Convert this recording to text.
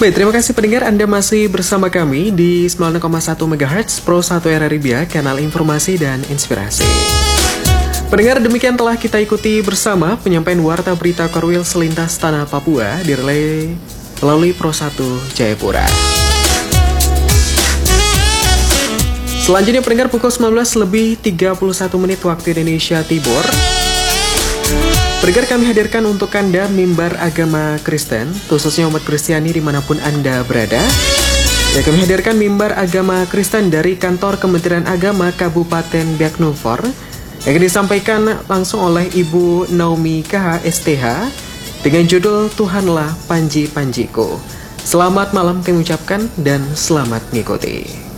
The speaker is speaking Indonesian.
Baik, terima kasih pendengar, Anda masih bersama kami di 96,1 MHz Pro 1 RRI, kanal informasi dan inspirasi. Pendengar, demikian telah kita ikuti bersama penyampaian warta berita Korwil selintas tanah Papua direlay melalui Pro 1 Jayapura. Selanjutnya pendengar, pukul 19:31 waktu Indonesia Timur. Pendengar, kami hadirkan untuk Anda mimbar agama Kristen, khususnya umat Kristiani dimanapun Anda berada. Ya, kami hadirkan mimbar agama Kristen dari kantor Kementerian Agama Kabupaten Biak Numfor yang disampaikan langsung oleh Ibu Naomi KH STH dengan judul Tuhanlah Panji Panjiku. Selamat malam kami ucapkan dan selamat mengikuti.